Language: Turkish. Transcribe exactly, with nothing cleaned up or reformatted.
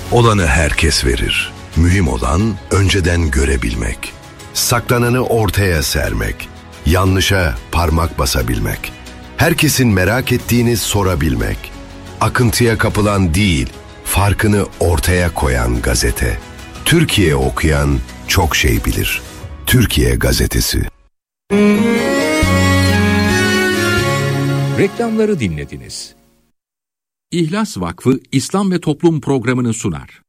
Olanı herkes verir. Mühim olan önceden görebilmek. Saklananı ortaya sermek. Yanlışa parmak basabilmek. Herkesin merak ettiğini sorabilmek. Akıntıya kapılan değil, farkını ortaya koyan gazete. Türkiye okuyan çok şey bilir. Türkiye Gazetesi. Reklamları dinlediniz. İhlas Vakfı İslam ve Toplum programını sunar.